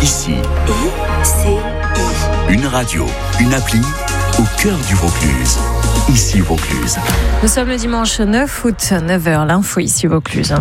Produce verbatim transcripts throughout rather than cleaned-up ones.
Ici. I-C-I. Une radio, une appli au cœur du Vaucluse. Ici Vaucluse. Nous sommes le dimanche neuf août, neuf heures, l'info ici Vaucluse.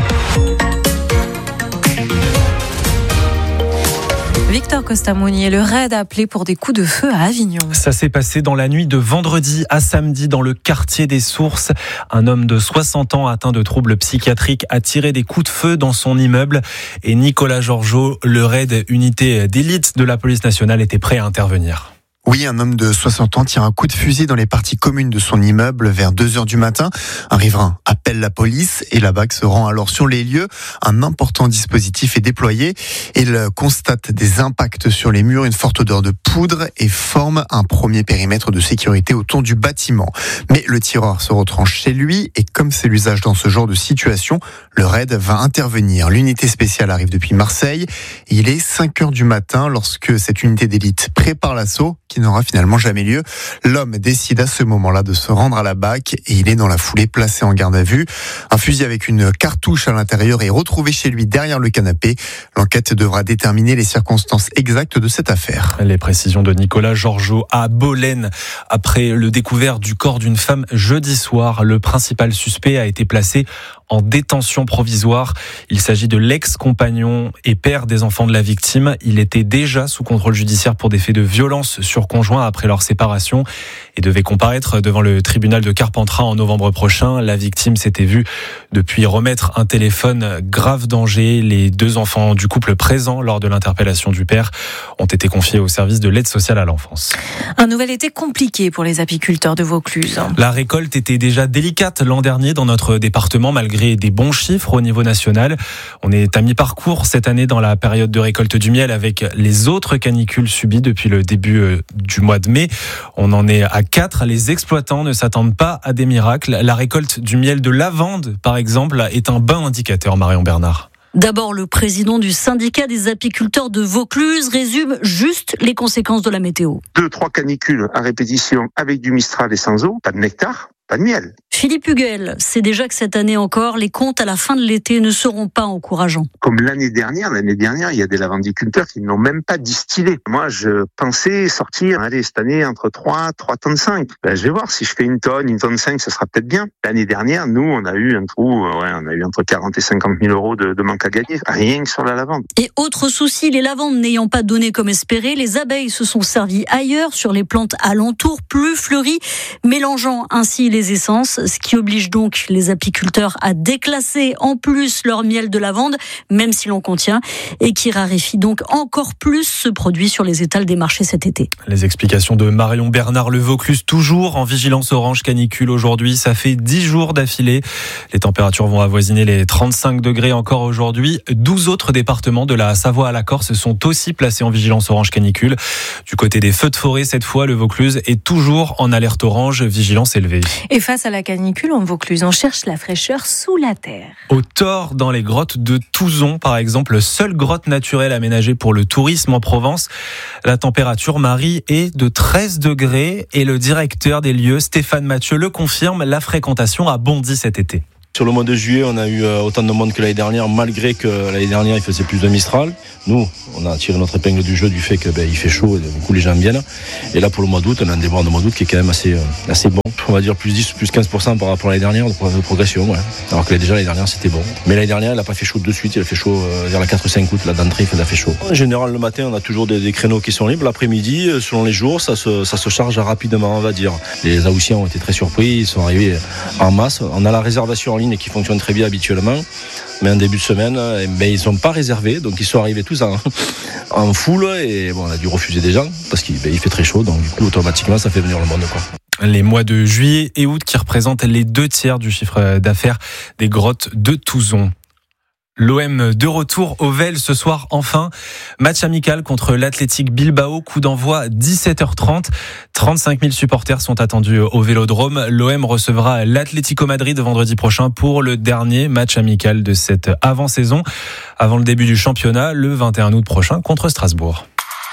Victor Costa-Mounier, le raid appelé pour des coups de feu à Avignon. Ça s'est passé dans la nuit de vendredi à samedi dans le quartier des Sources. Un homme de soixante ans atteint de troubles psychiatriques a tiré des coups de feu dans son immeuble. Et Nicolas Georgeot, le raid unité d'élite de la police nationale, était prêt à intervenir. Oui, un homme de soixante ans tire un coup de fusil dans les parties communes de son immeuble vers deux heures du matin. Un riverain appelle la police et la B A C se rend alors sur les lieux. Un important dispositif est déployé. Il constate des impacts sur les murs, une forte odeur de poudre et forme un premier périmètre de sécurité autour du bâtiment. Mais le tireur se retranche chez lui et comme c'est l'usage dans ce genre de situation, le raid va intervenir. L'unité spéciale arrive depuis Marseille. Il est cinq heures du matin lorsque cette unité d'élite prépare l'assaut qui n'aura finalement jamais lieu. L'homme décide à ce moment-là de se rendre à la B A C et il est dans la foulée placé en garde à vue. Un fusil avec une cartouche à l'intérieur est retrouvé chez lui derrière le canapé. L'enquête devra déterminer les circonstances exactes de cette affaire. Les précisions de Nicolas Georgeot à Bolène. Après le découvert du corps d'une femme jeudi soir, le principal suspect a été placé en détention provisoire. Il s'agit de l'ex-compagnon et père des enfants de la victime. Il était déjà sous contrôle judiciaire pour des faits de violence sur conjoint après leur séparation et devait comparaître devant le tribunal de Carpentras en novembre prochain. La victime s'était vue depuis remettre un téléphone grave danger. Les deux enfants du couple présents lors de l'interpellation du père ont été confiés au service de l'aide sociale à l'enfance. Un nouvel été compliqué pour les apiculteurs de Vaucluse. La récolte était déjà délicate l'an dernier dans notre département malgré des bons chiffres au niveau national. On est à mi-parcours cette année dans la période de récolte du miel avec les autres canicules subies depuis le début du mois de mai. On en est à quatre. Les exploitants ne s'attendent pas à des miracles. La récolte du miel de lavande, par exemple, est un bon indicateur, Marion Bernard. D'abord, le président du syndicat des apiculteurs de Vaucluse résume juste les conséquences de la météo. Deux, trois canicules à répétition avec du Mistral et sans eau, pas de nectar, pas de miel. Philippe Huguel sait déjà que cette année encore, les comptes à la fin de l'été ne seront pas encourageants. Comme l'année dernière, l'année dernière, il y a des lavandiculteurs qui n'ont même pas distillé. Moi, je pensais sortir, allez, cette année, entre trois, trois tonnes cinq. Ben, je vais voir, si je fais une tonne, une tonne cinq, ça sera peut-être bien. L'année dernière, nous, on a eu un trou, ouais, on a eu entre quarante et cinquante mille euros de, de manque à gagner, rien que sur la lavande. Et autre souci, les lavandes n'ayant pas donné comme espéré, les abeilles se sont servies ailleurs, sur les plantes alentours, plus fleuries, mélangeant ainsi les essences, ce qui oblige donc les apiculteurs à déclasser en plus leur miel de lavande, même si l'on contient, et qui raréfie donc encore plus ce produit sur les étals des marchés cet été. Les explications de Marion Bernard. Le Vaucluse toujours en vigilance orange canicule aujourd'hui. Ça fait dix jours d'affilée. Les températures vont avoisiner les trente-cinq degrés encore aujourd'hui. douze autres départements de la Savoie à la Corse sont aussi placés en vigilance orange canicule. Du côté des feux de forêt, cette fois, le Vaucluse est toujours en alerte orange, vigilance élevée. Et face à la canicule en Vaucluse, on cherche la fraîcheur sous la terre. Au Thor, dans les grottes de Touzon, par exemple, seule grotte naturelle aménagée pour le tourisme en Provence. La température, Marie, est de treize degrés et le directeur des lieux, Stéphane Mathieu, le confirme, la fréquentation a bondi cet été. Sur le mois de juillet, on a eu autant de monde que l'année dernière, malgré que l'année dernière, il faisait plus de Mistral. Nous, on a tiré notre épingle du jeu du fait que ben, il fait chaud et du coup les gens viennent. Et là, pour le mois d'août, on a un débordement de mois d'août qui est quand même assez, assez bon. On va dire plus dix, plus quinze pour cent par rapport à l'année dernière de progression. Ouais. Alors que déjà l'année dernière, c'était bon. Mais l'année dernière, elle n'a pas fait chaud de suite. Elle a fait chaud euh, vers la quatre cinq août. La d'entrée, elle a fait chaud. En général, le matin, on a toujours des, des créneaux qui sont libres. L'après-midi, selon les jours, ça se, ça se charge rapidement, on va dire. Les Haussiens ont été très surpris. Ils sont arrivés en masse. On a la réservation en ligne qui fonctionne très bien habituellement, mais en début de semaine, ben, ils ne sont pas réservés, donc ils sont arrivés tous en, en foule et bon, on a dû refuser des gens parce qu'il ben, il fait très chaud, donc du coup automatiquement ça fait venir le monde, quoi. Les mois de juillet et août qui représentent les deux tiers du chiffre d'affaires des grottes de Touzon. L'O M de retour au Vel ce soir enfin. Match amical contre l'Athletic Bilbao, coup d'envoi dix-sept heures trente. trente-cinq mille supporters sont attendus au Vélodrome. L'O M recevra l'Atlético Madrid vendredi prochain pour le dernier match amical de cette avant-saison, avant le début du championnat, le vingt et un août prochain contre Strasbourg.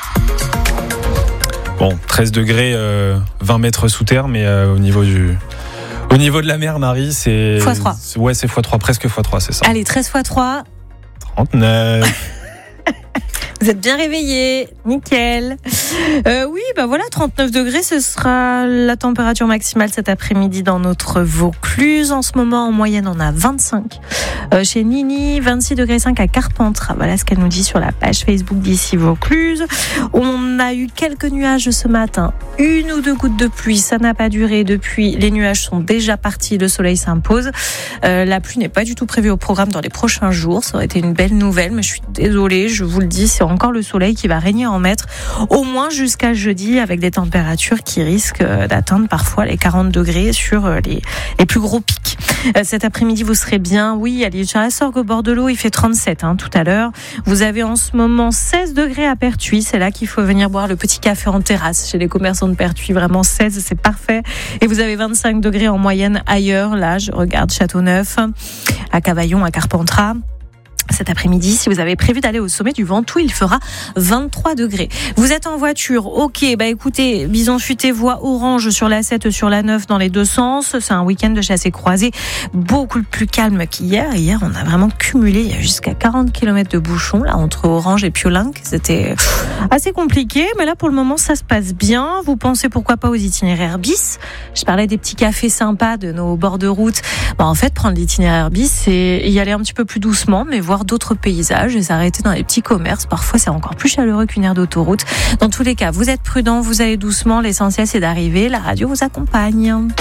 Bon, treize degrés, euh, vingt mètres sous terre, mais euh, au niveau du... Au niveau de la mer, Marie, c'est... fois trois. Ouais, c'est fois trois, presque fois trois, c'est ça. Allez, treize fois trois. trente-neuf Vous êtes bien réveillés, nickel. Euh, oui, bah voilà, trente-neuf degrés, ce sera la température maximale cet après-midi dans notre Vaucluse. En ce moment, en moyenne, on a vingt-cinq. Euh, chez Nini, vingt-six degrés cinq à Carpentras. Voilà ce qu'elle nous dit sur la page Facebook d'ici Vaucluse. On a eu quelques nuages ce matin, une ou deux gouttes de pluie. Ça n'a pas duré depuis. Les nuages sont déjà partis, le soleil s'impose. Euh, la pluie n'est pas du tout prévue au programme dans les prochains jours. Ça aurait été une belle nouvelle, mais je suis désolée, je vous le dis, c'est encore le soleil qui va régner en maître, au moins jusqu'à jeudi, avec des températures qui risquent d'atteindre parfois les quarante degrés sur les, les plus gros pics. Cet après-midi, vous serez bien, oui, à l'île Charles-Sorgue, au bord de l'eau, il fait trente-sept hein, tout à l'heure. Vous avez en ce moment seize degrés à Pertuis, c'est là qu'il faut venir boire le petit café en terrasse chez les commerçants de Pertuis, vraiment seize, c'est parfait. Et vous avez vingt-cinq degrés en moyenne ailleurs, là, je regarde Châteauneuf, à Cavaillon, à Carpentras. Cet après-midi, si vous avez prévu d'aller au sommet du Ventoux, il fera vingt-trois degrés. Vous êtes en voiture, ok, bah écoutez, Bison Futé, voie orange sur la sept, sur la neuf, dans les deux sens. C'est un week-end de chassé croisé, beaucoup plus calme qu'hier. Hier, on a vraiment cumulé, il y a jusqu'à quarante kilomètres de bouchons, là, entre Orange et Piolinc. C'était assez compliqué, mais là, pour le moment, ça se passe bien. Vous pensez pourquoi pas aux itinéraires bis? Je parlais des petits cafés sympas de nos bords de route. Bah, en fait, prendre l'itinéraire bis, c'est y aller un petit peu plus doucement, mais voir d'autres paysages et s'arrêter dans les petits commerces. Parfois, c'est encore plus chaleureux qu'une aire d'autoroute. Dans tous les cas, vous êtes prudents, vous allez doucement. L'essentiel, c'est d'arriver. La radio vous accompagne.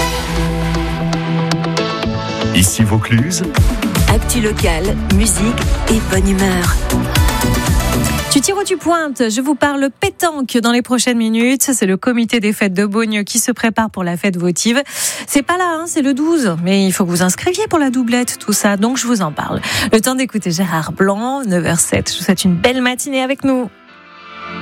Ici Vaucluse. Actu locale, musique et bonne humeur. Tu tires ou tu pointes, je vous parle pétanque dans les prochaines minutes. C'est le comité des fêtes de Beaune qui se prépare pour la fête votive. C'est pas là, hein, c'est le douze, mais il faut que vous inscriviez pour la doublette, tout ça, donc je vous en parle. Le temps d'écouter Gérard Blanc, neuf heures zéro sept. Je vous souhaite une belle matinée avec nous.